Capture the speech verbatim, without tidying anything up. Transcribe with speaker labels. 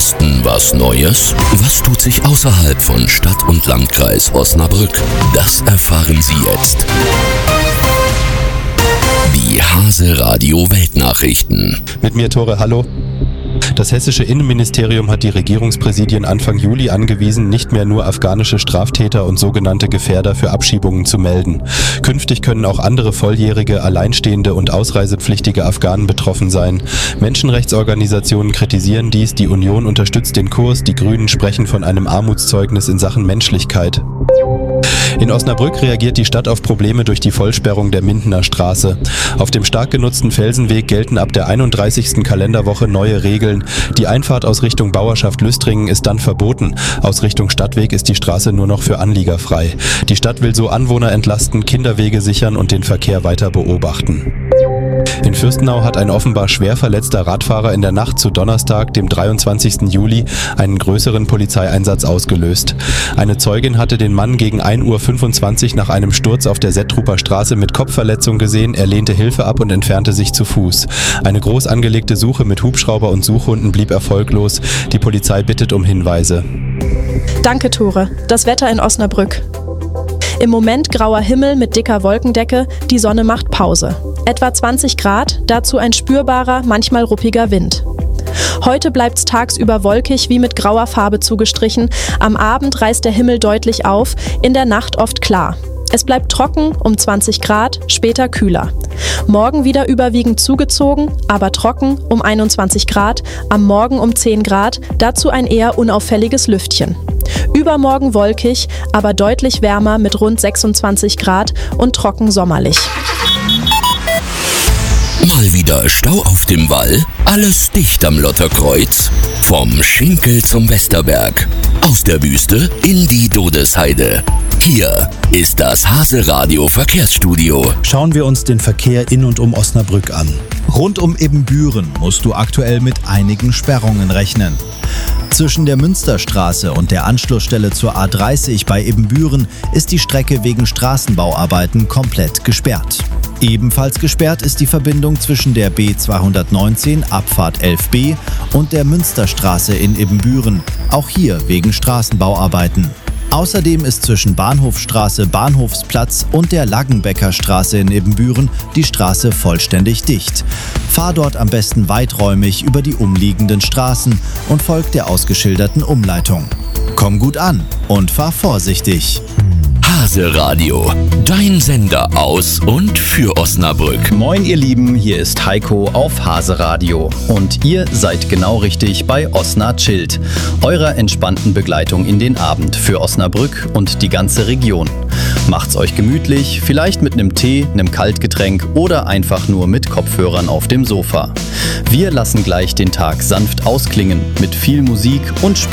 Speaker 1: Westen was Neues? Was tut sich außerhalb von Stadt und Landkreis Osnabrück? Das erfahren Sie jetzt. Die Hase Radio Weltnachrichten.
Speaker 2: Mit mir Tore, hallo. Das hessische Innenministerium hat die Regierungspräsidien Anfang Juli angewiesen, nicht mehr nur afghanische Straftäter und sogenannte Gefährder für Abschiebungen zu melden. Künftig können auch andere volljährige, alleinstehende und ausreisepflichtige Afghanen betroffen sein. Menschenrechtsorganisationen kritisieren dies, die Union unterstützt den Kurs, die Grünen sprechen von einem Armutszeugnis in Sachen Menschlichkeit. In Osnabrück reagiert die Stadt auf Probleme durch die Vollsperrung der Mindener Straße. Auf dem stark genutzten Felsenweg gelten ab der einunddreißigsten Kalenderwoche neue Regeln. Die Einfahrt aus Richtung Bauerschaft Lüstringen ist dann verboten. Aus Richtung Stadtweg ist die Straße nur noch für Anlieger frei. Die Stadt will so Anwohner entlasten, Kinderwege sichern und den Verkehr weiter beobachten. In Fürstenau hat ein offenbar schwer verletzter Radfahrer in der Nacht zu Donnerstag, dem dreiundzwanzigsten Juli, einen größeren Polizeieinsatz ausgelöst. Eine Zeugin hatte den Mann gegen ein Uhr fünfundzwanzig nach einem Sturz auf der Settruper Straße mit Kopfverletzung gesehen. Er lehnte Hilfe ab und entfernte sich zu Fuß. Eine groß angelegte Suche mit Hubschrauber und Suchhunden blieb erfolglos. Die Polizei bittet um Hinweise.
Speaker 3: Danke, Tore. Das Wetter in Osnabrück. Im Moment grauer Himmel mit dicker Wolkendecke, die Sonne macht Pause. Etwa zwanzig Grad, dazu ein spürbarer, manchmal ruppiger Wind. Heute bleibt's tagsüber wolkig wie mit grauer Farbe zugestrichen. Am Abend reißt der Himmel deutlich auf, in der Nacht oft klar. Es bleibt trocken, um zwanzig Grad, später kühler. Morgen wieder überwiegend zugezogen, aber trocken, um einundzwanzig Grad, am Morgen um zehn Grad, dazu ein eher unauffälliges Lüftchen. Übermorgen wolkig, aber deutlich wärmer mit rund sechsundzwanzig Grad und trocken sommerlich.
Speaker 1: Mal wieder Stau auf dem Wall? Alles dicht am Lotterkreuz? Vom Schinkel zum Westerberg. Aus der Wüste in die Dodesheide. Hier ist das Hase Radio Verkehrsstudio.
Speaker 4: Schauen wir uns den Verkehr in und um Osnabrück an. Rund um Ibbenbüren musst du aktuell mit einigen Sperrungen rechnen. Zwischen der Münsterstraße und der Anschlussstelle zur A dreißig bei Ibbenbüren ist die Strecke wegen Straßenbauarbeiten komplett gesperrt. Ebenfalls gesperrt ist die Verbindung zwischen der B zweihundertneunzehn Abfahrt elf b und der Münsterstraße in Ibbenbüren, auch hier wegen Straßenbauarbeiten. Außerdem ist zwischen Bahnhofstraße, Bahnhofsplatz und der Laggenbecker Straße in Ibbenbüren die Straße vollständig dicht. Fahr dort am besten weiträumig über die umliegenden Straßen und folg der ausgeschilderten Umleitung. Komm gut an und fahr vorsichtig.
Speaker 1: Hase Radio, dein Sender aus und für Osnabrück.
Speaker 5: Moin ihr Lieben, hier ist Heiko auf Hase Radio und ihr seid genau richtig bei Osna Chillt, eurer entspannten Begleitung in den Abend für Osnabrück und die ganze Region. Macht's euch gemütlich, vielleicht mit einem Tee, einem Kaltgetränk oder einfach nur mit Kopfhörern auf dem Sofa. Wir lassen gleich den Tag sanft ausklingen mit viel Musik und Spiel.